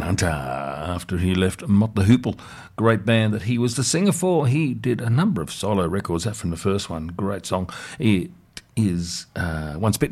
Hunter after he left Mott the Hoople, great band that he was the singer for. He did a number of solo records, that from the first one, great song. It is Once Bitten.